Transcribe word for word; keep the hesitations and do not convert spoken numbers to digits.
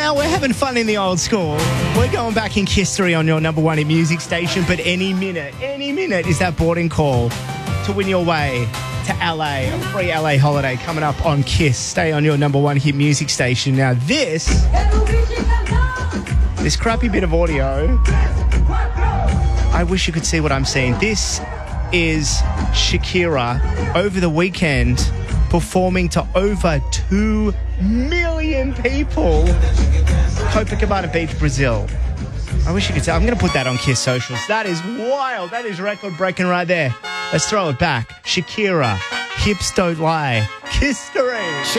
Now, we're having fun in the old school. We're going back in history on your number one in music station, but any minute, any minute is that boarding call to win your way to L A. A free L A holiday coming up on Kiss. Stay on your number one hit music station. Now, this, this crappy bit of audio, I wish you could see what I'm seeing. This is Shakira over the weekend performing to over two million people. Copacabana Beach, Brazil. I wish you could see. I'm going to put that on Kiss Socials. That is wild. That is record breaking right there. Let's throw it back. Shakira, hips don't lie. Kiss three.